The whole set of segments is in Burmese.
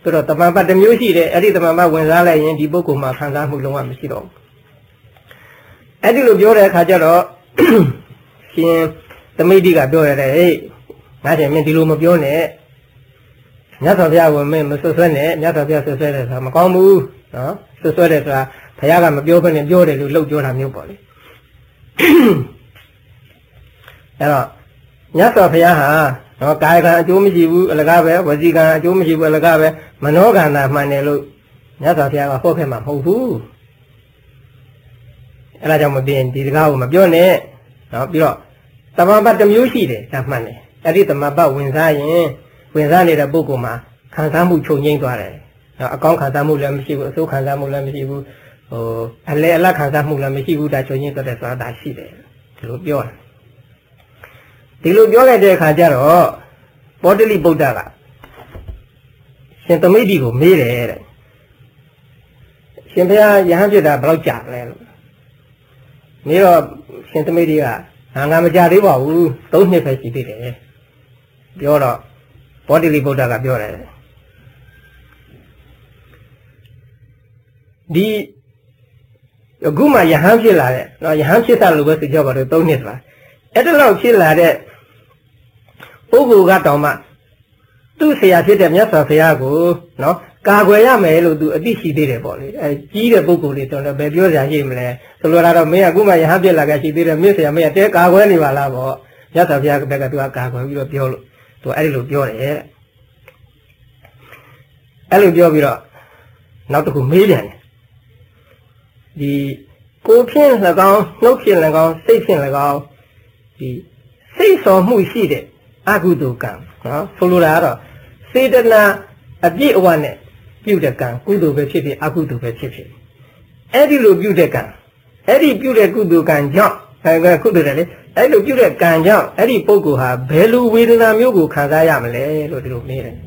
ဆိုတော့တမန်ပတ်တစ်မျိုးရှိတယ်အဲ့ဒီတမန်ပတ်ဝင်စားလိုက်ရင်ဒီပုဂ္ဂိုလ်မှာခံစားမှုလုံးဝမရှိတော့ဘူးအဲ့ဒီလိုပြောတဲ့အခါကျတော့ရှင်သမိတ်တိကပြောရတယ်ဟေးငါရှင်မင်းဒီလိုမပြောနဲ့မြတ်စွာဘုရားကမင်းမဆွဆွဲနဲ့မြတ်စွာဘုရားဆွဆွဲတယ်ဆိုတာမကောင်းဘူးနော်ဆွဆွဲတယ်ဆိုတာဘုရားကမပြောဘဲနဲ့ပြောတယ်လို့လှုပ်ပြောတာမျိုးပေါ့လေအဲ့တော့မြတ်စွာဘုရားဟာနော်ကာယကံအကျိုးမရှိဘူးအလကားပဲဝစီကံအကျိုးမရှိဘူးအလကားပဲမနောကံသာမှန်တယ်လို့မြတ်စွာဘုရားကဟောခဲ့မှာမဟုတ်ဘူးအဲ့ဒါကြောင့်မပြင်းဒီစကားကိုမပြောနဲ့နော်ပြီးတော့တမန်ပတ်တစ်မျိုးရှိတယ်ဒါမှန်တယ်အဲ့ဒီတမန်ပတ်ဝင်စားရင်ဝင်စားနေတဲ့ပုဂ္ဂိုလ်မှာခံစားမှုချုပ်ငိမ့်သွားတယ်နော်အကောင်းခံစားမှုလည်းမရှိဘူးအဆိုးခံစားမှုလည်းမရှိဘူးအလဲအလတ်ခံစားမှုလည်းမရှိဘူးဒါချုပ်ငိမ့်သွားတဲ့ဆိုတာဒါရှိတယ်ဒီလိုပြောတယ်ဒီလိုပြောလိုက်တဲ့အခါကျတော့ပောတိလိဗုဒ္ဓကရှင်သမိတ်တိကိုမေးတယ်တဲ့ရှင်ဘုရားယဟန်ဖြစ်တာဘယ်လောက်ကြာလဲလို့မေးတော့ရှင်သမိတ်တိကငါမကြာသေးပါဘူး3နှစ်ပဲရှိသေးတယ်ပြောတော့ပောတိလိဗုဒ္ဓကပြောတယ်ဒီအခုမှယဟန်ဖြစ်လာတဲ့နော်ယဟန်ဖြစ်တာလို့ပဲဆိုကြပါတော့3နှစ်ဆိုတာအဲ့ဒါလောက်ဖြစ်လာတဲ့ပုဂ္ဂိုလ်ကတောင်မှသူ့ဆရာဖြစ်တဲ့မြတ်စွာဘုရားကိုနော်ကာကွယ်ရမယ်လို့သူအသိရှိသေးတယ်ပေါ့လေအဲကြီးတဲ့ပုဂ္ဂိုလ်တွေတော့ဘယ်ပြောစရာရှိမလဲဆိုလိုတာတော့မင်းကအခုမှယဟန်ပြက်လာကြရှိသေးတယ်မင်းဆရာမင်းကတဲကာကွယ်နေပါလားပေါ့မြတ်စွာဘုရားကဘက်ကသူကကာကွယ်ပြီးတော့ပြောလို့သူအဲ့ဒီလိုပြောတယ်တဲ့အဲ့လိုပြောပြီးတော့နောက်တစ်ခုမေးပြန်တယ်ဒီကိုယ်ဖြင့်၎င်းနှုတ်ဖြင့်၎င်းစိတ်ဖြင့်၎င်းဒီစိတ်ဆော်မှုရှိတဲ့အကုသိုလ်ကံနော်ဆိုလိုတာကတော့စေတနာအပြည့်အဝနဲ့ပြုတဲ့ကံကုသိုလ်ပဲဖြစ်ဖြစ်အကုသိုလ်ပဲဖြစ်ဖြစ်အဲ့ဒီလိုပြုတဲ့ကံအဲ့ဒီပြုတဲ့ကုသိုလ်ကံကြောင့်ကုသိုလ်တယ်လေအဲ့လိုပြုတဲ့ကံကြောင့်အဲ့ဒီပုဂ္ဂိုလ်ဟာဘယ်လိုဝေဒနာမျိုးကိုခံစားရမလဲလို့ဒီလိုမေးတယ်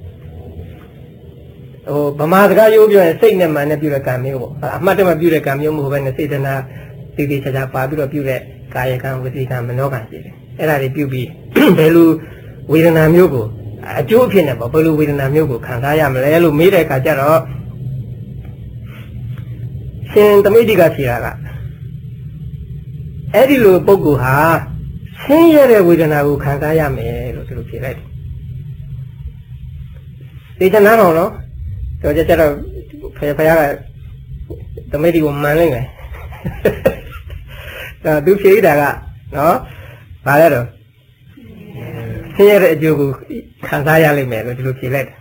ဗမာစကားရိုးပြောရင်စိတ်နဲ့မှန်နဲ့ပြုတဲ့ကံမျိုးပေါ့အမှတ်တမဲ့ပြုတဲ့ကံမျိုးမဟုတ်ဘဲနဲ့စေတနာသိသိချာချာပါပြီးတော့ပြုတဲ့ကာယကံဝစီကံမနောကံရှိတယ်အဲ့ဒါတွေပြုပြီးဘယ်လိုဝေဒနာမျိုးကိုအကျိုးအဖြစ်နဲ့ပေါ့ဘယ်လိုဝေဒနာမျိုးကိုခံစားရမလဲလို့မေးတဲ့အခါကျတော့ရှင်သမိတ်တိကဖြေတာကအဲ့ဒီလိုပုဂ္ဂိုလ်ဟာဆင်းရဲတဲ့ဝေဒနာကိုခံစားရမယ်လို့ဒီလိုဖြေလိုက်တယ်ဒီတနာတော့နော်တော့ကျတော့ဖယားကသမိတ်တိကိုမှန်လိုက်မယ်ဒါသူဖြေတာကနော်ဗါလဲတော့ဆင်းရဲတဲ့အကျိုးကိုခံစားရလိမ့်မယ်လို့ဒီလိုဖြေလိုက်တယ်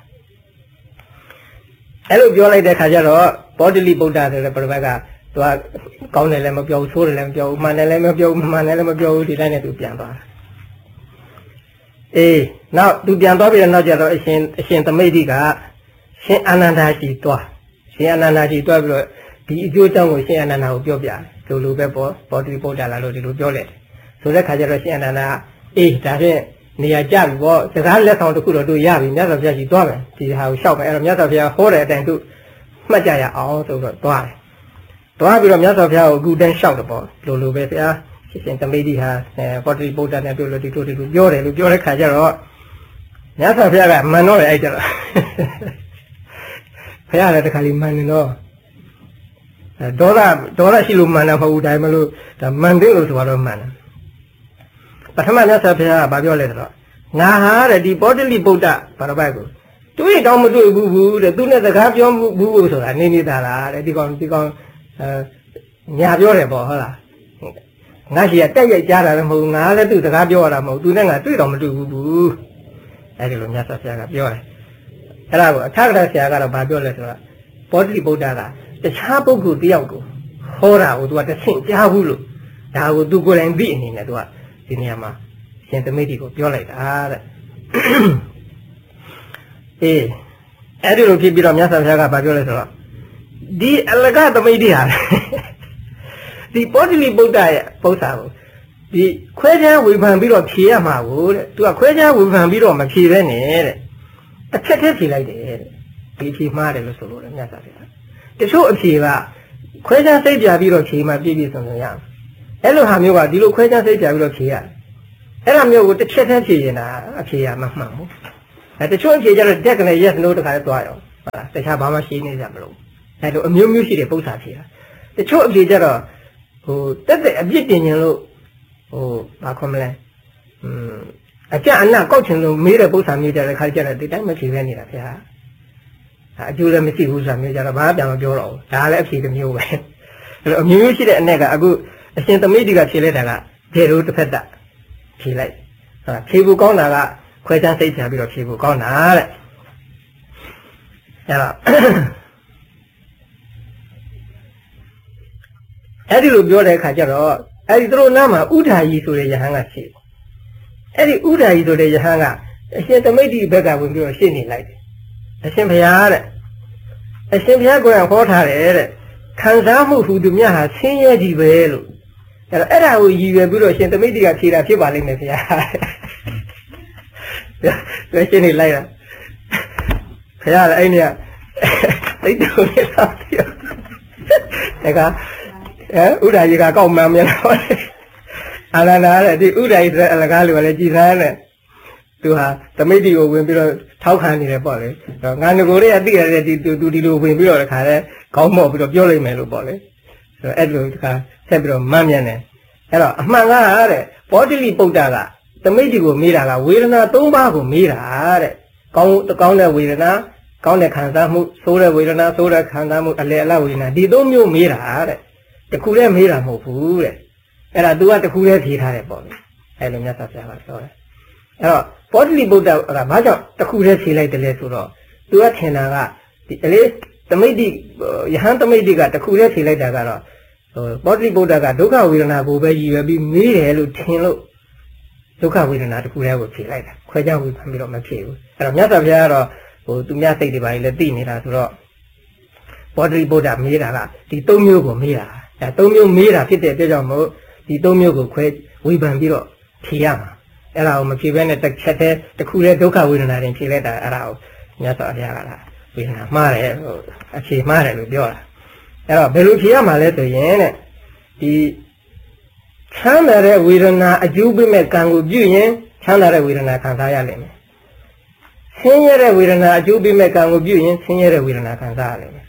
အဲ့လိုပြောလိုက်တဲ့ခါကျတော့ပောတိလိဗုဒ္ဓဆိုတဲ့ပရမတ်ကသူကကောင်းတယ်လည်းမပြောဘူးဆိုးတယ်လည်းမပြောဘူးမှန်တယ်လည်းမပြောဘူးမှန်တယ်လည်းမပြောဘူးဒီတိုင်းနဲ့သူပြန်သွားတယ်အေးနောက်သူပြန်သွားပြီးတော့နောက်ကျတော့အရှင်သမိတ်တိကရှင်အာနန္ဒာရှိသွားရှင်အာနန္ဒာရှိသွားပြီးတော့ဒီအကျိုးအကြောင်းကိုရှင်အာနန္ဒာကိုပြောပြတယ်ဒီလိုပဲပောတိလိဗုဒ္ဓလာလို့ဒီလိုပြောလိုက်တယ်ဆိုတဲ့ခါကျတော့ရှင်အာနန္ဒာအေးဒါဖြင့်နေရာကြပြီပေါ့စကားလက်ဆောင်တစ်ခုတော့တို့ရပြီမြတ်စွာဘုရားကြီးသွားမယ်ဒီဟာကိုလျှောက်မယ်အဲ့တော့မြတ်စွာဘုရားဟောတဲ့အတိုင်းတို့မှတ်ကြရအောင်ဆိုတော့သွားတယ်သွားပြီးတော့မြတ်စွာဘုရားကိုအခုတန်းလျှောက်တယ်ပေါ့လိုပဲဘုရားရှင်သမိတ်တိဟာပောတိဗုဒ္ဓနဲ့ပြောလို့ဒီလိုပြောတယ်လို့ပြောတဲ့ခါကျတော့မြတ်စွာဘုရားကမှန်တော့တယ်အဲ့ကျတော့ဘုရားလည်းတခါလေးမှန်နေတော့ဒေါသရှိလို့မှန်တာမဟုတ်ဘူးဒါမှမဟုတ်ဒါမှန်တယ်လို့ဆိုတော့မှန်တယ်ပထမမြတ်စွာဘုရားကဘာပြောလဲဆိုတော့ငါဟာတဲ့ဒီပောတိလိဗုဒ္ဓဘာတော်ပိုက်ကိုတွေ့တော့မတွေ့ဘူးတဲ့သူနဲ့စကားပြောဘူးဆိုတာနေနေတာလားတဲ့ဒီကောင်ညာပြောတယ်ပေါ့ဟုတ်လားငါရှိရတက်ရိုက်ကြားတာလည်းမဟုတ်ငါလည်းသူစကားပြောရတာမဟုတ်သူနဲ့ငါတွေ့တော့မတွေ့ဘူးအဲ့ဒီလိုမြတ်စွာဘုရားကပြောတယ်အဲ့ဒါကိုအထာဂရဆရာကတော့ဘာပြောလဲဆိုတော့ပောတိလိဗုဒ္ဓကတခြားပုဂ္ဂိုလ်တယောက်ကိုဟောတာကိုသူကတဆင့်ကြားဘူးလို့ဒါကိုသူကိုယ်တိုင်သိအနေနဲ့သူကဒီနေရာမှာရှင်သမိတ်တိကိုပြောလိုက်တာတဲ့အေးအဲ့ဒီလိုဖြစ်ပြီးတော့မြတ်စွာဘုရားကပြောလဲဆိုတော့ဒီအလကသမိတ်တိဟာဒီပောတိလိဗုဒ္ဓရဲ့ပု္ပ္ပာကိုဒီခွဲခြားဝေဖန်ပြီးတော့ဖြေရမှာကိုတဲ့သူကခွဲခြားဝေဖန်ပြီးတော့မဖြေဘဲနဲ့တဲ့တစ်ချက်တည်းဖြေလိုက်တယ်တဲ့ဒီဖြေမှားတယ်လို့ဆိုလို့လည်းမြတ်စွာဘုရားတချို့အဖြေကခွဲခြားစိတ်ပြပြီးတော့ဖြေမှပြည့်ပြည့်စုံစုံရအဲ့လိုဟာမျိုးကဒီလိုခွဲခြားစိတ်ပြပြီးတော့ဖြေရတယ်အဲ့ဒါမျိုးကိုတစ်ချက်တည်းဖြေရင်အဖြေရမှမှန်ဘူးတချို့အဖြေကျတော့တက်ကနေ yes no တခါလည်းသွားရောတခြားဘာမှရှင်းနေကြမလို့အဲလိုအမျိုးမျိုးရှိတဲ့ပု္ပ္ပာဖြေတာတချို့အဖြေကြတော့ဟိုတက်တဲ့အပြစ်တင်ရင်လို့ဟိုဘာခေါ်မလဲအကြအနကောက်ချင်လို့မေးတဲ့ပု္ပ္ပာမျိုးကြတဲ့ခါကြတဲ့ဒီတိုင်းမဖြေပဲနေတာဗျာအကျိုးလည်းမရှိဘူးဆိုတာမျိုးကြတော့ဘာပြန်မပြောတော့ဘူးဒါလည်းအဖြေတစ်မျိုးပဲအဲလိုအမျိုးမျိုးရှိတဲ့အ내ကအခုအရှင်သမိတ်တိကဖြေလိုက်တာကဒေတို့တစ်ဖက်တဖြေလိုက်ဖြေဖို့ကောင်းတာကခွဲခြားစိတ်ချပြီးတော့ဖြေဖို့ကောင်းတာတဲ့အဲ့တော့အဲ့ဒီလိုပြောတဲ့အခါကျတော့အဲ့ဒီသူတို့နားမှာဥဒ္ဓာယီဆိုတဲ့ယဟန်ကရှိတယ်အဲ့ဒီဥဒ္ဓာယီဆိုတဲ့ယဟန်ကအရှင်သမိတ်တိဘက်ကဝင်ပြီးတော့ရှင်းနေလိုက်တယ်အရှင်ဘုရားတဲ့အရှင်ဘုရားကိုယ်ကဟောထားတယ်တဲ့ခံစားမှုဟူသူမြတ်ဟာဆင်းရဲကြီးပဲလို့အဲ့ဒါကိုရည်ရွယ်ပြီးတော့ရှင်သမိတ်တိကဖြေတာဖြစ်ပါလိမ့်မယ်ဗျာသူရှင်းနေလိုက်တာဘုရားလည်းအဲ့ဒီကသိတော်နေတော့ဒါကဥဒ္ဓာယီကကောက်မှန်မြန်တော့အာနန္ဒာတဲ့ဒီဥဒ္ဓာယီဆိုတဲ့အလကားလိုလည်းကြည်သားနဲ့သူဟာသမိတ်တိကိုဝင်ပြီးတော့ထောက်ခံနေတယ်ပေါ့လေငါငကိုလေးကသိရတဲ့ဒီသူဒီလိုဝင်ပြီးတော့တခါလဲခေါင်းမော့ပြီးတော့ပြောလိုက်မယ်လို့ပေါ့လေအဲ့လိုတခါဆက်ပြီးတော့မှန်မြန်တယ်အဲ့တော့အမှန်ကတဲ့ပောတိလိပုဒ္ဒကသမိတ်တိကိုမေးတာကဝေဒနာ၃ပါးကိုမေးတာတဲ့ကောင်းတဲ့ဝေဒနာကောင်းတဲ့ခံစားမှုဆိုးတဲ့ဝေဒနာဆိုးတဲ့ခံစားမှုအလယ်အလတ်ဝေဒနာဒီ၃မျိုးမေးတာတဲ့တခုတည်းမေးတာမဟုတ်ဘူးတဲ့အဲ့ဒါ तू ကတခုတည်းဖြေထားတယ်ပေါ့လေအဲ့လိုမြတ်စွာဘုရားကပြောတယ်အဲ့တော့ပောတိလိပုဒ္ဒကဘာကြောင့်တခုတည်းဖြေလိုက်တယ်လဲဆိုတော့ तू ကထင်တာကဒီအလေးသမိတ်တိယဟန်သမိတ်တိကတခုတည်းဖြေလိုက်တာကတော့ပောတိလိပုဒ္ဒကဒုက္ခဝေဒနာကိုပဲရည်ရွယ်ပြီးမေးတယ်လို့ထင်လို့ဒုက္ခဝေဒနာတခုတည်းကိုဖြေလိုက်တာခွဲခြားဝေဖန်ပြီးတော့မဖြေဘူးအဲ့တော့မြတ်စွာဘုရားကတော့သူများစိတ်တွေပါလေသိနေတာဆိုတော့ပောတိလိပုဒ္ဒမေးတာကဒီ၃မျိုးကိုမေးတာဒါ၃မျိုးမေးတာဖြစ်တဲ့အတွက်ကြောင့်မို့ဒီ၃မျိုးကိုခွဲဝေဖန်ပြီးတော့ဖြေရမှာအဲ့ဒါကိုမဖြေဘဲနဲ့တစ်ချက်တည်းတစ်ခုတည်းဒုက္ခဝေဒနာတင်ဖြေလိုက်တာအဲ့ဒါကိုမြတ်စွာဘုရားကဝေဒနာမှားတယ်အခြေမှားတယ်လို့ပြောတာအဲ့တော့ဘယ်လိုဖြေရမှာလဲဆိုရင်တဲ့ဒီချမ်းသာတဲ့ဝေဒနာအကျိုးပေးမဲ့ကံကိုပြုရင်ချမ်းသာတဲ့ဝေဒနာခံစားရလိမ့်မယ်ဆင်းရဲတဲ့ဝေဒနာအကျိုးပေးမဲ့ကံကိုပြုရင်ဆင်းရဲတဲ့ဝေဒနာခံစားရလိမ့်မယ်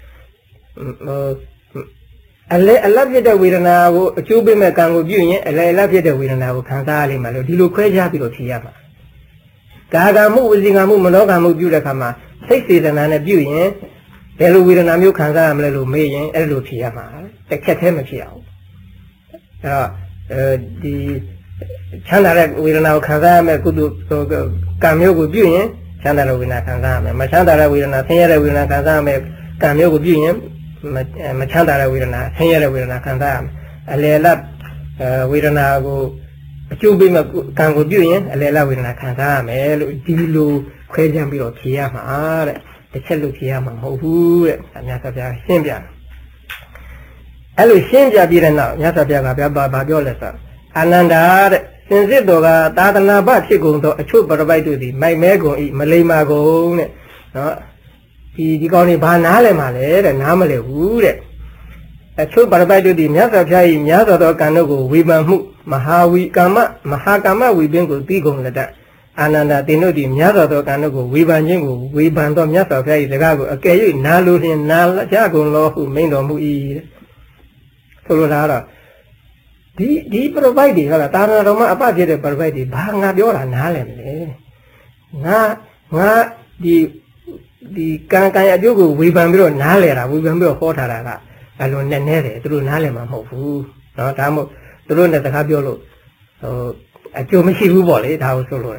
အလတ်ဖြစ်တဲ့ဝေဒနာကိုအကျိုးပေးမဲ့ကံကိုပြုရင်အလတ်ဖြစ်တဲ့ဝေဒနာကိုခံစားရလိမ့်မယ်လို့ဒီလိုခွဲခြားပြီးတော့ဖြေရမှာကာကမှုဝစီကမှုမနောကမှုပြုတဲ့အခါမှာစိတ်စေတနာနဲ့ပြုရင်ဘယ်လိုဝေဒနာမျိုးခံစားရမလဲလို့မေးရင်အဲ့လိုဖြေရမှာတစ်ချက်တည်းမဖြေအောင်အဲ့တော့ဒီချမ်းသာတဲ့ဝေဒနာကိုခံစားရမယ်ကုသိုလ်ကံမျိုးကိုပြုရင်ချမ်းသာတဲ့ဝေဒနာခံစားရမယ်မချမ်းသာတဲ့ဝေဒနာဆင်းရဲတဲ့ဝေဒနာခံစားရမယ်ကံမျိုးကိုပြုရင်မချမ်းသာတဲ့ဝေဒနာဆင်းရဲတဲ့ဝေဒနာခံစားရမယ်အလယ်လတ်ဝေဒနာကိုအကျိုးပေးမဲ့ကံကိုပြုရင်အလယ်လတ်ဝေဒနာခံစားရမယ်လို့ဒီလိုခွဲခြားပြီးတော့ဖြေရမှာတဲ့တစ်ချက်လို့ဖြေရမှာမဟုတ်ဘူးတဲ့အများစွာပြရှင်းပြအဲ့လိုရှင်းပြပြီးတဲ့နောက်မြတ်စွာဘုရားကဘာပြောလဲဆိုအာနန္ဒာတဲ့စင်စစ်တော်ကသာသနာ့ဘဖြစ်ကုန်သောအချို့ပရပိုက်တို့သည်မိုက်မဲကုန်ဤမလိမ္မာကုန်တဲ့နော်ဒီကောင်းနေဘာနားလဲမှာလဲတဲ့နားမလဲဘူးတဲ့အချို့ပရပိုက်တို့သည်မြတ်စွာဘုရား၏များစွာသောကံတို့ကိုဝေဖန်မှုမဟာကာမဝိပင်းကိုသိကုန်လက်တအာနန္ဒာသင်တို့သည်များစွာသောကံတို့ကိုဝေဖန်ခြင်းကိုဝေဖန်သောမြတ်စွာဘုရား၏စကားကိုအကယ်၍နားလို့လျင်နားကြကုန်လောဟုမိန့်တော်မူ၏တဲ့ဆိုလိုတာကတော့ဒီပရပိုက်တွေဟုတ်လားတာရတော်မှာအပဖြစ်တဲ့ပရပိုက်တွေဘာငါပြောတာနားလည်မလဲငါဒီကံအကျိုးကိုဝေဖန်ပြီးတော့နားလည်တာဝေဖန်ပြီးတော့ဟောထားတာကအလွန်နဲ့နေတယ်သူတို့နားလည်မှာမဟုတ်ဘူးเนาะဒါမှမဟုတ်သူတို့နဲ့စကားပြောလို့အကျိုးမရှိဘူးပေါ့လေဒါကိုဆိုလို့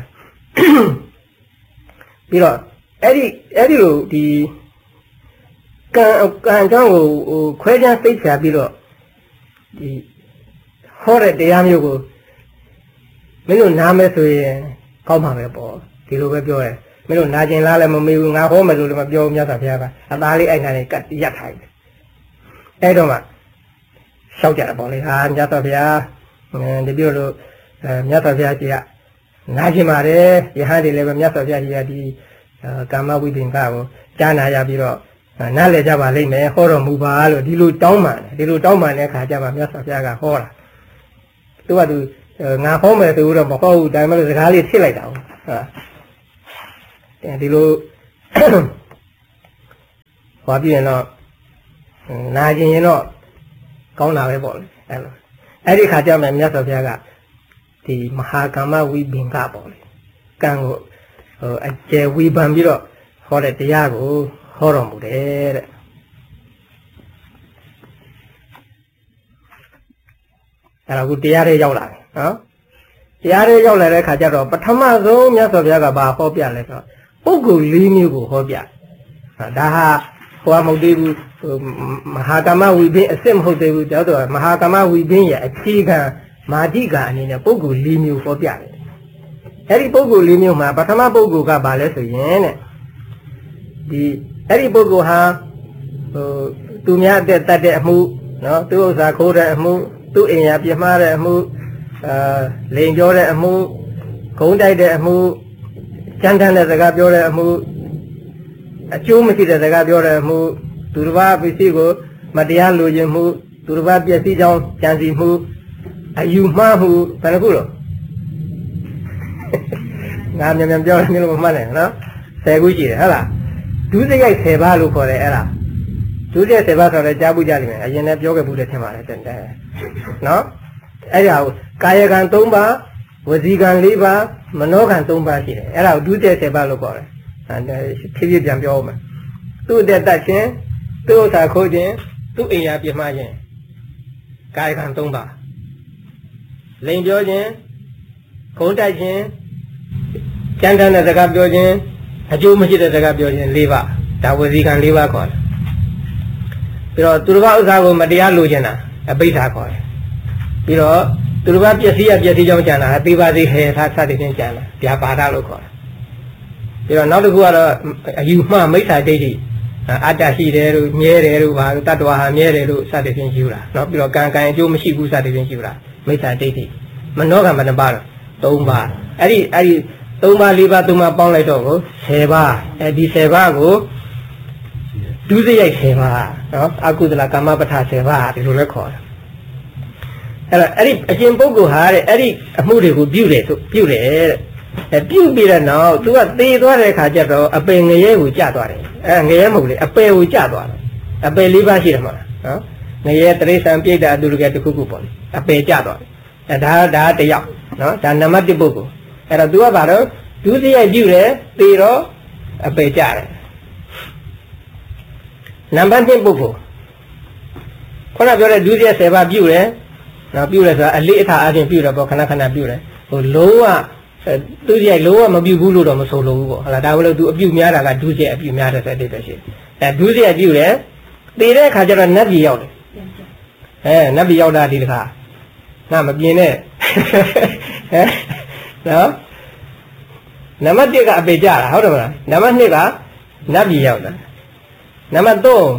ပြီးတော့အဲ့ဒီလိုဒီကံအကြောင်းကိုခွဲခြားသိချပြီးတော့ဒီဟောတဲ့တရားမျိုးကိုမင်းတို့နားမယ်ဆိုရင်ကောင်းမှာပဲပေါ့ဒီလိုပဲပြောတယ်မင်းတို့နာကျင်လားလည်းမမေးဘူးငါဟောမယ်လို့လည်းမပြောဘူးမြတ်စွာဘုရားကအသားလေးအဲ့ခံလေးကတ်ရက်ထားတယ်အဲ့တော့မှရှောက်ကြတယ်ပေါ့လေဟာမြတ်စွာဘုရားဒီပြောလို့မြတ်စွာဘုရားကြီးကနာကျင်ပါတယ်ယဟန်တွေလည်းပဲမြတ်စွာဘုရားကြီးကဒီကာမဝိပင်္ဂကိုကြားနာရပြီးတော့နားလည်ကြပါလိမ့်မယ်ဟောတော်မူပါလို့ဒီလိုတောင်းပန်တဲ့အခါကျမှမြတ်စွာဘုရားကဟောတာသူကသူငါဟောမယ်ဆိုတော့မဟုတ်ဘူးဒါမှမဟုတ်စကားလေးထစ်လိုက်တာဟုတ်ဒီလိုဟောပြရင်တော့နာကျင်ရင်တော့ကောင်းတာပဲပေါ့လေအဲ့ဒီခါကျမှမြတ်စွာဘုရားကဒီမဟာကာမဝိပင်္ဂပေါ့လေကံကိုအကျယ်ဝေဖန်ပြီးတော့ဟောတဲ့တရားကိုဟောတော်မူတယ်တဲ့အဲ့ဒါကတရားတွေရောက်လာတယ်နော်တရားတွေရောက်လာတဲ့ခါကျတော့ပထမဆုံးမြတ်စွာဘုရားကဘာဟောပြလဲဆိုတော့ပုဂ္ဂိုလ်၄မျိုးကိုဟောပြဒါဟာဟောမဟုတ်သေးဘူးမဟာကာမဝိပင်အစစ်မဟုတ်သေးဘူးတော့မဟာကာမဝိပင်ရဲ့အခြေခံမာတိကအနေနဲ့ပုဂ္ဂိုလ်၄မျိုးဟောပြတယ်အဲ့ဒီပုဂ္ဂိုလ်၄မျိုးမှာပထမပုဂ္ဂိုလ်ကဘာလဲဆိုရင်တဲ့ဒီအဲ့ဒီပုဂ္ဂိုလ်ဟာသူများအသက်တတ်တဲ့အမှုနော်သူဥစ္စာခိုးတဲ့အမှုသူ့အိမ်ယာပြမှားတဲ့အမှုလိန်ပြောတဲ့အမှုဂုံးတိုက်တဲ့အမှုကြမ်းတမ်းတဲ့စကားပြောတဲ့အမှုအကျိုးမရှိတဲ့စကားပြောတဲ့အမှုသူတစ်ပါးပစ္စည်းကိုမတရားလိုချင်မှုသူတစ်ပါးပျက်စီးကြောင်းကြံစီမှုအယူမှားမှုဘယ်နှခုတော့ငါမြန်ပြောနေလို့မမှတ်နဲ့နော်10ခုရှိတယ်ဟုတ်လားဒုစရိုက်10ပါးလို့ခေါ်တယ်အဲ့ဒါဒုစရိုက်10ပါးဆိုတော့ကြားဘူးကြလိမ့်မယ်အရင်လည်းပြောခဲ့ဘူးတယ်ထင်ပါတယ်တဲ့နော်အဲ့ဒါကိုကာယကံ3ပါးဝစီကံ4ပါးမနောကံ3ပါးရှိတယ်အဲ့ဒါကိုဒုစရိုက်10ပါးလို့ခေါ်တယ်ဖြည်းဖြည်းပြန်ပြောအောင်မယ်သူ့အသက်တတ်ခြင်းသူ့ဥစ္စာခိုးခြင်းသူ့အိမ်ယာပြမှားခြင်းကာယကံ3ပါးလိန်ပြောခြင်းဂုံးတိုက်ခြင်းကြမ်းတမ်းတဲ့စကားပြောခြင်းအကျိုးမရှိတဲ့စကားပြောခြင်း၄ပါးဒါဝစီကံ၄ပါးခေါ်တယ်ပြီးတော့သူတစ်ပါးဥစ္စာကိုမတရားလိုချင်တာအပိဋ္ဌာခေါ်တယ်ပြီးတော့သူတစ်ပါးပျက်စီးကြောင်းကြံတာအသေးပါသေးဟဲ့ထားစသည်ဖြင့်ကြံတာဗျာပါဒလို့ခေါ်တယ်ပြီးတော့နောက်တစ်ခုကတော့အယူမှမိစ္ဆာဒိဋ္ဌိအတ္တရှိတယ်လို့မြဲတယ်လို့ဘာတတ္တဝါဟာမြဲတယ်လို့စသည်ဖြင့်ယူတာနော်ပြီးတော့ကံအကျိုးမရှိဘူးစသည်ဖြင့်ယူတာမိစ္ဆာဒိဋ္ဌိမနောကံဘယ်နှပါတော့3ပါးအဲ့ဒီ3ပါး4ပါး3ပါးပေါင်းလိုက်တော့ကို10ပါးဒီ10ပါးကိုဒုစရိုက်10ပါးနော်အကုသလကာမပဋ္ဌာ10ပါးဒီလိုလဲခေါ်တယ်အဲ့ဒီအရှင်ပုဂ္ဂိုလ်ဟာတဲ့အဲ့ဒီအမှုတွေကိုပြုတယ်တဲ့ပြုပြီးတဲ့နောက် तू ကသေသွားတဲ့ခါကျတော့အပယ်ငရဲကိုကျသွားတယ်ငရဲမဟုတ်လေအပယ်ကိုကျသွားတယ်အပယ်၄ပါးရှိတယ်မဟုတ်လားနော်ငရဲတရိစ္ဆာန်ပြိတ္တာအတုရကတစ်ခုခုပေါ့လေအပယ်ကျသွားတယ်ဒါတယောက်နော်ဒါနံပါတ်1ပုဂ္ဂိုလ်အဲ့တော့ तू ကဘာတော့ဒုစရိုက်ပြုတယ်သေတော့အပယ်ကျတယ်နံပါတ်2ပုဂ္ဂိုလ်ခုနပြောတဲ့ဒုစရိုက်10ပါးပြုတယ်နော်ပြုတယ်ဆိုတာအလေးအထားအချင်းပြုတယ်ပေါ့ခဏခဏပြုတယ်ဟိုလုံးဝသူစရိုက်လုံးဝမပြုဘူးလို့တော့မဆိုလို့ဘူးပေါ့ဟုတ်လားဒါဘယ်လို तू အပြုများတာကဒုစရိုက်အပြုများတဲ့ဆိုတဲ့အတိတ်ပဲရှိတယ်ဒုစရိုက်ပြုတယ်သေတဲ့အခါကျတော့နတ်ပြည်ရောက်တယ်နတ်ပြည်ရောက်တာဒီတခါငါမပြင်းနဲ့နော်နံပါတ်1ကအပေကြတာဟုတ်တယ်မလားနံပါတ်2ကနတ်ပြည်ရောက်တာနံပါတ်3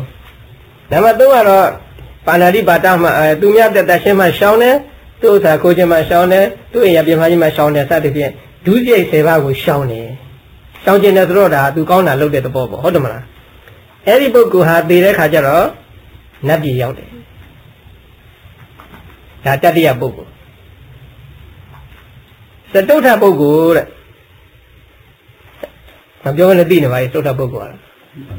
ကတော့ပါဏာတိပါတမှသူများတက်တက်ရှင်းမှရှောင်းတယ်သူ့ဥစ္စာကိုချင်းမှရှောင်းတယ်သူ့အိမ်ရပြမကြီးမှရှောင်းတယ်စသဖြင့်ဒုစရိုက်10ပါးကိုရှောင်းတယ်ရှောင်းခြင်းနဲ့ဆိုတော့ဒါသူကောင်းတာလုပ်တဲ့သဘောပေါ့ဟုတ်တယ်မလားအဲ့ဒီပုဂ္ဂိုလ်ဟာသေတဲ့ခါကျတော့နတ်ပြည်ရောက်တယ်ဒါတတိယပုဂ္ဂိုလ်စတုထပုဂ္ဂိုလ်တဲ့မပြောနဲ့သိနေပါလေစတုထပုဂ္ဂိုလ်ဟာ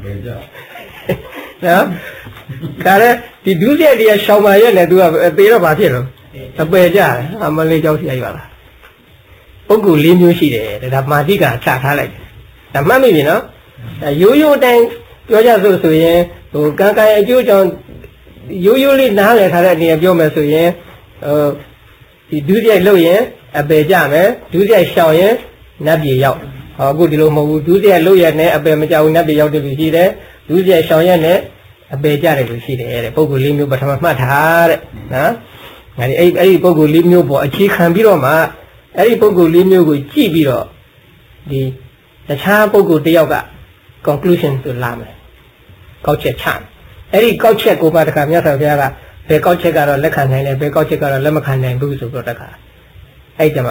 နော်ဒါလည်းဒီဒုစရိုက်တရားရှောင်ပါရဲ့နဲ့သူကသေတော့ဘာဖြစ်လို့အပယ်ကြတယ်အမလေးကြောက်စီရိုက်ပါလားပုဂ္ဂိုလ်၄မျိုးရှိတယ်ဒါမာတိကချထားလိုက်တယ်ဒါမှတ်မိပြီနော်ရိုးရိုးတိုင်းပြောကြဆိုရင်ဟိုကံကံအကျိုးကြောင့်ရိုးရိုးလေးနားလည်ထားတဲ့အနေနဲ့ပြောမယ်ဆိုရင်ဒီဒုစရိုက်လုပ်ရင်အပယ်ကြမယ်ဒုစရိုက်ရှောင်ရင်နတ်ပြည်ရောက်ဟောအခုဒီလိုမဟုတ်ဘူးဒုစရိုက်လုပ်ရနဲ့အပယ်မကြောက်ဘူးနတ်ပြည်ရောက်တယ်လို့ရှိတယ်ဒုစရိုက်ရှောင်ရနဲ့အပယ်ကြတယ်လို့ရှိတယ်တဲ့ပုဂ္ဂိုလ်၄မျိုးပထမမှတ်ထားတဲ့နော်အဲ့ဒီပုဂ္ဂိုလ်၄မျိုးပေါ်အခြေခံပြီးတော့မှအဲ့ဒီပုဂ္ဂိုလ်၄မျိုးကိုကြည့်ပြီးတော့ဒီတခြားပုဂ္ဂိုလ်တစ်ယောက်က conclusion ဆိုလာမယ်ကောက်ချက်ချအဲ့ဒီကောက်ချက်ကိုပါတခါမြတ်စွာဘုရားကဘယ်ကောက်ချက်ကတော့လက်ခံနိုင်တယ်ဘယ်ကောက်ချက်ကတော့လက်မခံနိုင်ဘူးဆိုတော့တခါအဲ့ကြမှာ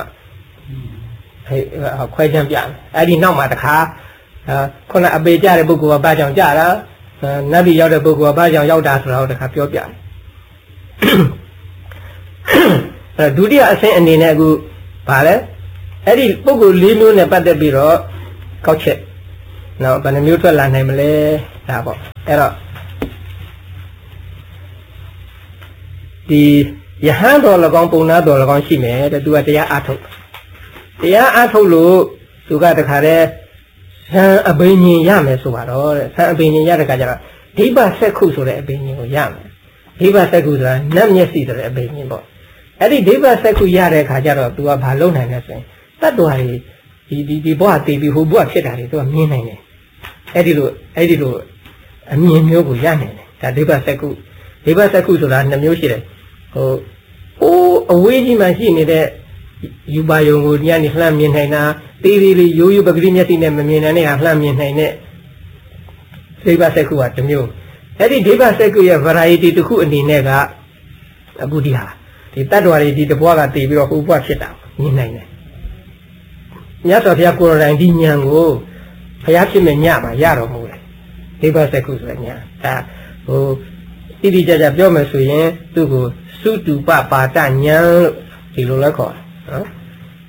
ခွဲချမ်းပြမယ်အဲ့ဒီနောက်မှာတခါခုနအပေကြတဲ့ပုဂ္ဂိုလ်ကဘာကြောင့်ကြတာနတ်ပြည်ရောက်တဲ့ပုဂ္ဂိုလ်ကဘာကြောင့်ရောက်တာဆိုတာကိုတခါပြောပြတယ်ဒုတိယအဆင့်အနေနဲ့အခုဗာလဲအဲ့ဒီပုဂ္ဂိုလ်၄မျိုးနဲ့ပတ်သက်ပြီးတော့ကောက်ချက်နော်ဘယ်နှမျိုးထွက်လာနိုင်မလဲဒါပေါ့အဲ့တော့ဒီယဟန်တော်၎င်းပုံနာတော်၎င်းရှိမယ်တဲ့သူကတရားအားထုတ်လို့သူကတခါတည်းဆံအဘိညာဉ်ရမယ်ဆိုပါတော့တဲ့ဆံအဘိညာဉ်ရတဲ့ခါကျတော့ဒိဗ္ဗစက္ခုဆိုတဲ့အဘိညာဉ်ကိုရမယ်ဒိဗ္ဗစက္ခုဆိုတာနတ်မျက်စိဆိုတဲ့အဘိညာဉ်ပေါ့အဲ့ဒီဒိဗ္ဗစက္ခုရတဲ့ခါကျတော့သူကဘာလုပ်နိုင်လဲဆိုရင်တတ္တဝါတွေဒီဘဝတည်ပြီးဟိုဘဝဖြစ်တာတွေသူကမြင်နိုင်တယ်အဲ့ဒီလိုအမြင်မျိုးကိုရနိုင်တယ်ဒါဒိဗ္ဗစက္ခုဆိုတာ2မျိုးရှိတယ်အဝေးကြီးမှရှိနေတဲ့ယူပါယုံကိုညနေလှမ်းမြင်နိုင်တာတေးသေးလေးရိုးရိုးပဂတိမျက်စိနဲ့မမြင်နိုင်တဲ့ဟာလှမ်းမြင်နိုင်တဲ့ဒိဗ္ဗစက္ခုကတစ်မျိုးအဲ့ဒီဒိဗ္ဗစက္ခုရဲ့ variety တစ်ခုအနေနဲ့ကအခုဒီတတ္တဝါတွေဒီတဘွားကတည်ပြီးတော့ဟိုဘွားဖြစ်တာမြင်နိုင်တယ်မြတ်စွာဘုရားကိုယ်တိုင်ဒီဉာဏ်ကိုဘုရားဖြစ်မဲ့ညမှာရတော်မူတယ်ဒိဗ္ဗစက္ခုဆိုတဲ့ဉာဏ်ဒါတိတိကျကျပြောမယ်ဆိုရင်သူ့ကိုသုတုပပါတဉာဏ်လို့ဒီလိုလဲခေါ်တယ်နော်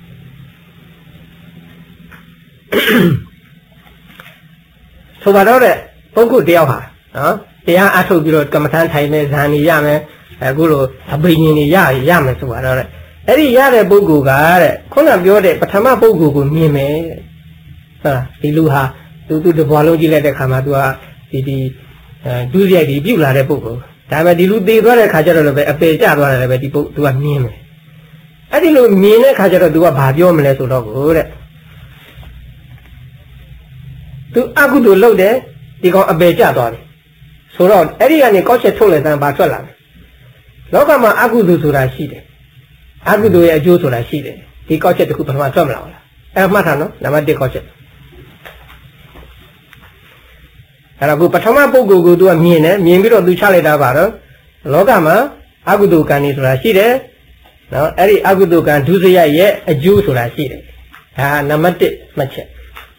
ဆိုပါတော့တဲ့ပုဂ္ဂိုလ်တယောက်ဟာနော်တရားအထုတ်ပြီးတော့ကမ္မထမ်းထိုင်မယ်ဇာနေရမယ်အခုလိုအဘိညာဉ်တွေရမယ်ဆိုပါတော့တဲ့အဲ့ဒီရတဲ့ပုဂ္ဂိုလ်ကတဲ့ခုနပြောတဲ့ပထမပုဂ္ဂိုလ်ကိုမြင်မယ်ဟုတ်လားဒီလူဟာသူတဘွားလုံးကြည့်လိုက်တဲ့ခါမှာသူကဒီဒုစရိုက်ဒီပြုတ်လာတဲ့ပုဂ္ဂိုလ်ဒါပေမဲ့ဒီလူသေသွားတဲ့ခါကျတော့လည်းပဲအပေကျသွားတယ်လည်းပဲဒီပုဂ္ဂိုလ်သူကမြင်မယ်အဲ့ဒီလိုမြင်တဲ့ခါကျတော့သူကဘာပြောမလဲဆိုတော့ကိုတဲ့သူအကုသိုလ်လုပ်တယ်ဒီကောင်အပေကျသွားတယ်ဆိုတော့အဲ့ဒီကနေကောက်ချက်ထုတ်လိုက်တဲ့ဘာထွက်လာလဲလောကမှာအကုသိုလ်ဆိုတာရှိတယ်အကုသိုလ်ရဲ့အကျိုးဆိုတာရှိတယ်ဒီကောက်ချက်တစ်ခုပထမထွက်မလာဘူးလားအဲ့မှတ်ထားနော်နံပါတ်1ကောက်ချက်အဲ့တော့ပထမပုဂ္ဂိုလ်ကိုသူကမြင်တယ်မြင်ပြီးတော့သူချလိုက်တာပါတော့လောကမှာအကုသိုလ်ကံတွေဆိုတာရှိတယ်နော်အဲ့ဒီအကုသိုလ်ကံဒုစရိုက်ရဲ့အကျိုးဆိုတာရှိတယ်ဒါနံပါတ်1မှတ်ချက်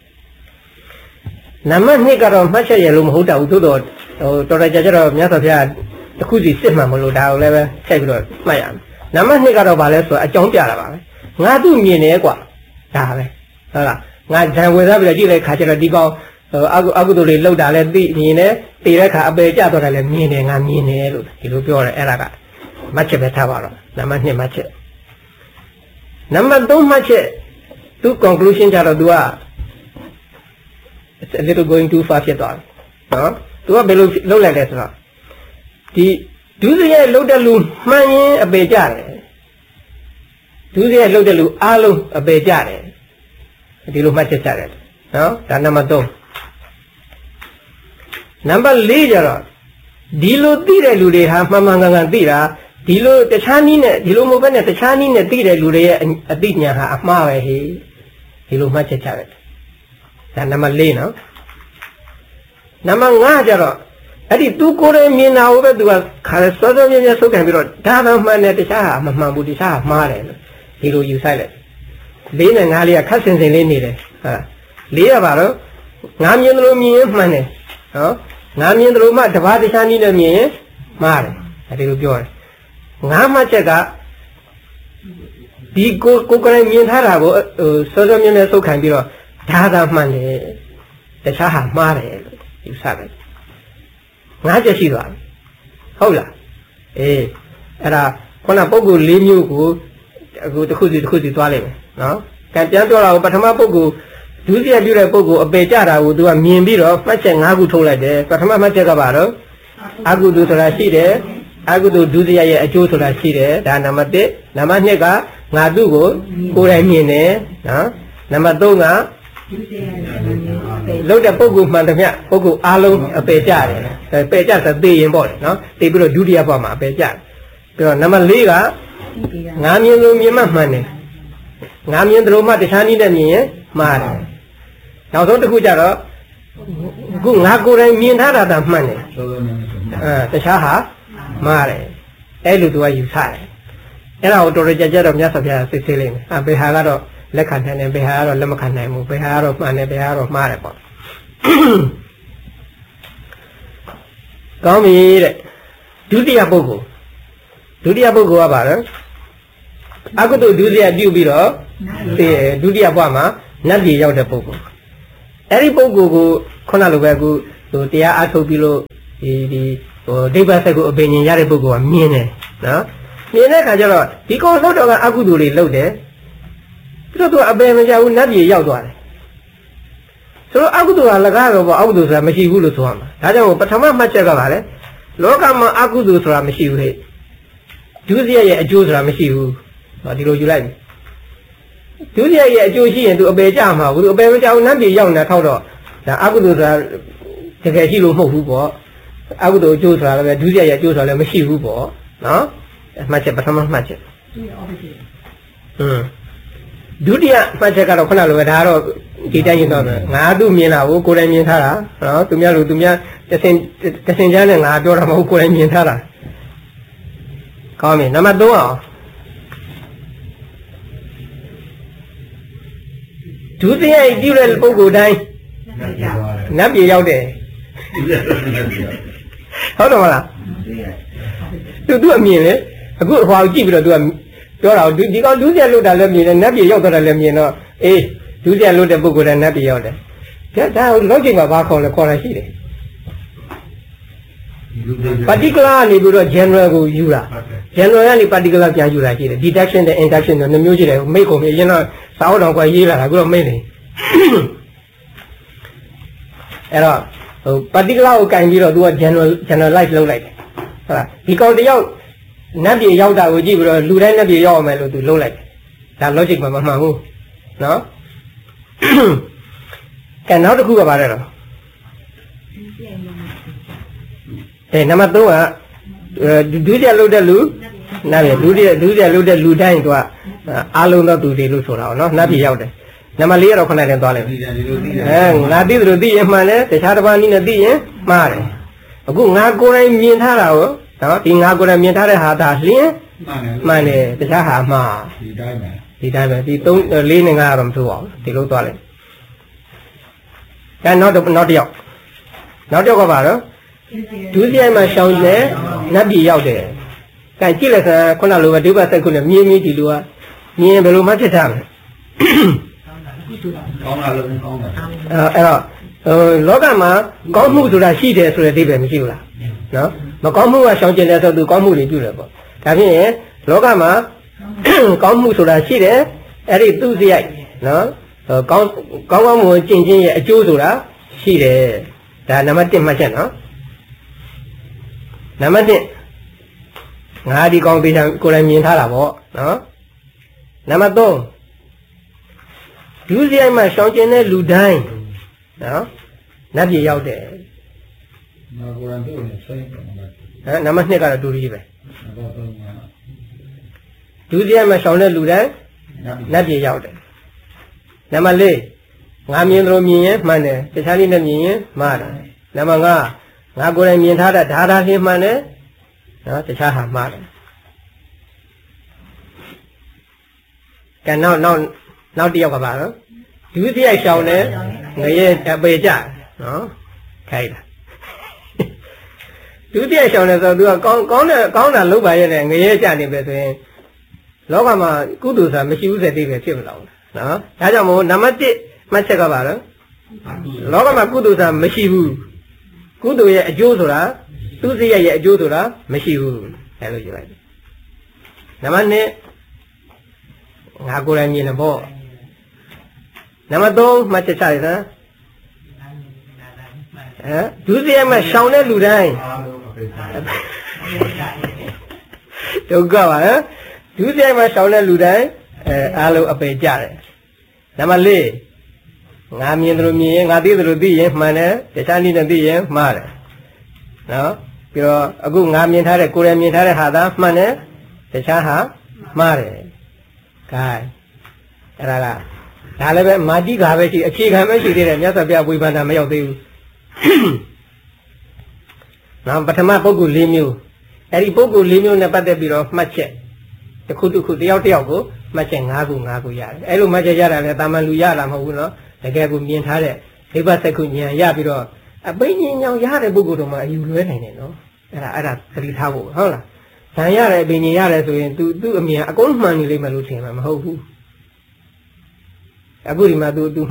နံပါတ်2ကတော့မှတ်ချက်ရလို့မဟုတ်တော့ဘူးသို့တော့တော်တော်ကြာတော့မြတ်စွာဘုရားတစ်ခုစီစစ်မှန်မလို့ဒါကိုလည်းပဲဆက်ပြီးတော့မှတ်ရမယ်နံပါတ်2ကတော့ဗာလဲဆိုတော့အကြောင်းပြတာပါပဲငါသူ့မြင်တယ်ကွာဒါပဲဟုတ်လားငါဇံဝင်စားပြီးတော့ကြည့်လိုက်ခါကျတော့ဒီကောင်အကုသိုလ်တွေလောက်တာလဲသိမြင်တယ်တည်တဲ့ခါအပေကျတော့တယ်လဲမြင်တယ်ငါမြင်တယ်လို့ဒီလိုပြောတယ်အဲ့ဒါကမှတ်ချက်ပဲထားပါတော့နံပါတ်2မှတ်ချက်နံပါတ်3မှတ်ချက်သူ conclusion ကြတော့ तू က a little going too far ဖြစ်သွားတယ်နော် तू ကဘယ်လိုလုပ်လိုက်လဲဆိုတော့ဒီဒုစရိုက်လုပ်တဲ့လူမှန်ရင်အပေကျတယ်ဒုစရိုက်လုပ်တဲ့လူအားလုံးအပေကျတယ်ဒီလိုမှတ်ချက်ချတယ်နော်ဒါနံပါတ်3နံပါတ်4ကျတော့ဒီလိုသိတဲ့လူတွေဟာမှန်မှန်ကန်ကန်သိတာဒီလိုတခြားနည်းနဲ့ဒီလိုမဟုတ်ဘဲနဲ့တခြားနည်းနဲ့သိတဲ့လူတွေရဲ့အသိဉာဏ်ဟာအမှားပဲဟေ့ဒီလိုမှတ်ချက်ချတယ်ဒါနံပါတ်4နော်နံပါတ်5ကျတော့အဲ့ဒီသူကိုယ်တိုင်မြင်တာကိုပဲသူကခါစောစောမြဲမြဲဆုတ်ခံပြီးတော့ဒါမှမှန်တယ်တခြားဟာမမှန်ဘူးတခြားဟာမှားတယ်လို့ဒီလိုယူဆိုင်လိုက်4နဲ့5လေးကခက်စင်စင်လေးနေတယ်ဟုတ်လား4ကပါတော့ငါမြင်တယ်လို့မြင်ရင်မှန်တယ်နော်ငါမြင်တယ်လို့မှတပါးတခြားနည်းနဲ့မြင်ရင်မှားတယ်အဲဒီလိုပြောတယ်ငါမှချက်ကဒီကိုယ်တိုင်မြင်ထားတာကိုစောစောမြဲမြဲဆုတ်ခံပြီးတော့ဒါသာမှန်တယ်တခြားဟာမှားတယ်လို့ယူဆတယ်5ချက်ရှိသွားပြီဟုတ်လားအေးအဲ့ဒါခုနပုဂ္ဂိုလ်4မျိုးကိုအခုတစ်ခုစီသွားလိုက်မယ်နော်ကံပြန်ပြောတာကိုပထမပုဂ္ဂိုလ်ဒုတိယပြုတဲ့ပုဂ္ဂိုလ်အပေကြတာကိုသူကမြင်ပြီးတော့မှတ်ချက်5ခုထုတ်လိုက်တယ်ပထမမှတ်ချက်ကပါတော့အကုသိုလ်ဆိုတာရှိတယ်အကုသိုလ်ဒုတိယရဲ့အကျိုးဆိုတာရှိတယ်ဒါနံပါတ်1နံပါတ်2ကငါသူ့ကိုကိုယ်တိုင်မြင်တယ်နော်နံပါတ်3ကလောက်တဲ့ပုဂ္ဂိုလ်မှန်သမျှပုဂ္ဂိုလ်အားလုံးအပေကြတယ်ပေကြဆိုသိရင်ပေါ့နော်သိပြီးတော့ဒုတိယဘဝမှာအပေကြတယ်ပြီးတော့နံပါတ်4ကငါမြင်လို့မြင်မှမှန်တယ်ငါမြင်တယ်လို့မှတခြားနည်းနဲ့မြင်ရင်မှားတယ်နောက်ဆုံးတစ်ခုကျတော့အခုငါကိုယ်တိုင်မြင်ထားတာမှန်တယ်တခြားဟာမှားတယ်အဲ့လိုသူကယူဆတယ်အဲ့ဒါကိုတော်တော်ကြတော့မြတ်စွာဘုရားစစ်ဆေးလိုက်မယ်ဘယ်ဟာကတော့လက်ခံနိုင်တယ်ဘယ်ဟာကတော့လက်မခံနိုင်ဘူးဘယ်ဟာကတော့မှန်တယ်ဘယ်ဟာကတော့မှားတယ်ပေါ့ကောင်းပြီတဲ့ဒုတိယပုဂ္ဂိုလ်ကပါတော့အကုသိုလ်ဒုတိယပြုပြီးတော့ဒုတိယဘဝမှာနတ်ပြည်ရောက်တဲ့ပုဂ္ဂိုလ်အဲ့ဒီပုဂ္ဂိုလ်ကိုခုနလိုပဲအခုဆိုတရားအထုတ်ပြီးလို့ဒီဟိုဒိဗ္ဗစက်ကိုအပင်ញင်ရတဲ့ပုဂ္ဂိုလ်ကမြင်တယ်နော်မြင်တဲ့အခါကျတော့ဒီကောင်လှုပ်တော့ကအကုသိုလ်တွေလှုပ်တယ်ပြီးတော့သူအပင်မကြဘူးနတ်ပြည်ရောက်သွားတယ်ဆိုတော့အကုသိုလ်ကလကားတော့ပေါ့အကုသိုလ်ဆိုတာမရှိဘူးလို့ဆိုရမှာဒါကြောင့်ပထမမှတ်ချက်ကပါလေလောကမှာအကုသိုလ်ဆိုတာမရှိဘူးဟဲ့ဒုစရိုက်ရဲ့အကျိုးဆိုတာမရှိဘူးဒီလိုယူလိုက်ပြီဒုစရိုက်ရဲ့အကျိုးရှိရင်သူအပေကြမှာဘူးသူအပေမကြဘူးနတ်ပြည်ရောက်နေထောက်တော့ဒါအကုသိုလ်ဆိုတာတကယ်ရှိလို့မဟုတ်ဘူးပေါ့အကုသိုလ်အကျိုးဆိုတာလည်းဒုစရိုက်ရဲ့အကျိုးဆိုတာလည်းမရှိဘူးပေါ့နော်မှတ်ချက်ပထမမှတ်ချက်ဒုတိယမှတ်ချက်ကတော့ခုနလိုပဲဒါကတော့ဒီတိုင်းရင်တော့ငါသူ့မြင်တာကိုကိုယ်တိုင်မြင်ထားတာနော်သူများတစင်ချမ်းနဲ့ငါပြောတာမဟုတ်ကိုယ်တိုင်မြင်ထားတာကောင်းပြီနံပါတ်3အောင်ဒုစရိုက်ပြုတဲ့ပုဂ္ဂိုလ်တိုင်းနတ်ပြည်ရောက်တယ်ဟုတ်တယ်မလားသူအမြင်လေအခုဟိုအောင်ကြည့်ပြီးတော့သူကပြောတာဒီကောင်ဒုစရိုက်လုပ်တာလည်းမြင်တယ်နတ်ပြည်ရောက်တော့လည်းမြင်တော့အေးဒုစရိုက်လုပ်တဲ့ပုဂ္ဂိုလ်တိုင်းနတ်ပြည်ရောက်တယ်ဒါလောကီမှာဘာခေါ်လဲခေါ်တာရှိတယ် particular နေပြီးတော့ general ကိုယူတာ general ကနေ particular ပြန်ယူတာရှိတယ် deduction နဲ့ induction တို့နှစ်မျိုးရှိတယ်မိတ်ကုန်ပြီအရင်တော့စာအုပ်တော်ကရေးလာတာအခုတော့မိတ်နေအဲ့တော့ဟို particular ကိုကင်ပြီးတော့သူက generalize လုပ်လိုက်တယ်ဟုတ်လားဒီကောင်တယောက်နတ်ပြည်ရောက်တာကိုကြည့်ပြီးတော့လူတိုင်းနတ်ပြည်ရောက်အောင်မယ်လို့သူလုပ်လိုက်တယ်ဒါ logic မှာမမှန်ဘူးနော်ကဲနောက်တစ်ခုကပါတယ်တော့နံပါတ်3ကဒုတိယလုပ်တဲ့လူနတ်ပြည်ဒုတိယလုပ်တဲ့လူတိုင်းကအားလုံးသောသူတွေလို့ဆိုတာနော်နတ်ပြည်ရောက်တယ်နံပါတ်4ကတော့ခဏတည်းသွားလိုက်ငါသိသလိုသိရင်မှန်တယ်တခြားတစ်ပါးနည်းနဲ့သိရင်မှားတယ်အခုငါကိုယ်တိုင်မြင်ထားတာကိုနော်ဒီငါကိုယ်တိုင်မြင်ထားတဲ့ဟာဒါလျင်းမှန်တယ်တခြားဟာမှားဒီတိုင်းပဲဒီ3 4နဲ့5ကတော့မဆိုးပါဘူးဒီလိုသွားလိုက်ဒါနောက်တစ်ယောက်ကပါတော့ဒုစရိုက်မှာရှောင်းတယ်နတ်ပြည်ရောက်တယ်။ကဲကြည့်လိုက်စမ်းခုနလိုပဲဒိဗ္ဗစက်ခုနဲ့မြင်းဒီလူကမြင်းဘယ်လိုမှဖြစ်တာမလဲ။ကောင်းတာလို့ကောင်းတာ။အဲ့တော့လောကမှာကောင်းမှုဆိုတာရှိတယ်ဆိုတဲ့အိဗယ်မရှိဘူးလား။နော်မကောင်းမှုကရှောင်းကျင်တယ်ဆိုသူကောင်းမှုတွေပြုတယ်ပေါ့။ဒါဖြင့်လောကမှာကောင်းမှုဆိုတာရှိတယ်အဲ့ဒီသူစရိုက်နော်ကောင်းမှုကျင့်ခြင်းရဲ့အကျိုးဆိုတာရှိတယ်ဒါနံပါတ်1မှတ်ချက်နော်နံပါတ်1ငါဒီကောင်းပေးတာကိုယ်တိုင်မြင်ထားတာပေါ့နော်နံပါတ်3ဒုစရိုက်မှာရှောင်ကျင်တဲ့လူတိုင်းနော်နတ်ပြည်ရောက်တယ်ငါကိုယ်တိုင်ပြောနေဆိုင်ပါနံပါတ်2ကတော့ဒုစရိုက်ပဲဒုစရိုက်မှာရှောင်တဲ့လူတိုင်းနတ်ပြည်ရောက်တယ်နံပါတ်4ငါမြင်လို့မြင်ရင်မှန်တယ်တခြားနည်းနဲ့မြင်ရင်မှားတယ်နံပါတ်5ငါကိုယ်တိုင်မြင်ထားတာဒါသာရှင်းမှန်တယ်နော်တခြားဟာမှားတယ်ကဲနောက်တစ်ယောက်ကပါတော့ဒုစရိုက်ရှောင်တယ်ငရဲအပေကြနော်ခိုင်းတာဒုစရိုက်ရှောင်တယ်ဆိုတော့သူကကောင်းတာလုပ်ပါရဲ့နဲ့ငရဲကြနေပဲဆိုရင်လောကမှာကုသိုလ်ဆိုတာမရှိဘူးတဲ့အိပဲဖြစ်မလာဘူးနော်ဒါကြောင့်မို့နံပါတ်1မှတ်ချက်ကပါတော့လောကမှာကုသိုလ်ဆိုတာမရှိဘူးကုသိုလ်ရဲ့အကျိုးဆိုတာသူစရိုက်ရဲ့အကျိုးဆိုတာမရှိဘူးအဲလိုပြောလိုက်တယ်နံပါတ်2ငါကိုယ်တိုင်မြင်တယ်ပေါ့နံပါတ်3မှတ်ချက်ချရစမ်းဒုစရိုက်မှာရှောင်တဲ့လူတိုင်းဒုက္ခပါဟမ်ဒုစရိုက်မှာရှောင်တဲ့လူတိုင်းအားလုံးအပေကြတယ်နံပါတ်4ငါမြင်တယ်လို့မြင်ရင်ငါသိတယ်လို့သိရင်မှန်တယ်တခြားနည်းနဲ့သိရင်မှားတယ်နော်ပြီးတော့အခုငါမြင်ထားတဲ့ကိုယ်ရမြင်ထားတဲ့ဟာသာမှန်တယ်တခြားဟာမှားတယ် gain အဲ့ဒါလည်းပဲမာတိကပဲရှိအခြေခံပဲရှိသေးတယ်မြတ်စွာဘုရားဝိပန္နမရောက်သေးဘူးနောက်ပထမပုဂ္ဂိုလ်၄မျိုးအဲ့ဒီပုဂ္ဂိုလ်၄မျိုးနဲ့ပတ်သက်ပြီးတော့မှတ်ချက်တစ်ခုတယောက်ကိုမှတ်ချက်၅ခုရတယ်အဲ့လိုမှတ်ချက်ရတာလည်းတာမန်လူရတာမဟုတ်ဘူးနော်တကယ်ကိုမြင်ထားတဲ့ဒိဗ္ဗစက္ခုဉာဏ်ရပြီးတော့အပိဉ္ဉောင်ရတဲ့ပုဂ္ဂိုလ်တို့မှအယူလွဲနိုင်တယ်နော်အဲ့ဒါသတိထားဖို့ဟုတ်လားဇံရတယ်အပိဉ္ဉေရတယ်ဆိုရင် तू အမြင်အကုန်မှန်နေလိမ့်မယ်လို့ထင်မှာမဟုတ်ဘူးအခုဒီမှာ तू